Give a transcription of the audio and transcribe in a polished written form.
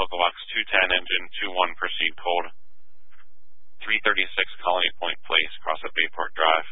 Local Box 210, engine 21, proceed cold. 336 Colony Point Place, cross at Bayport Drive.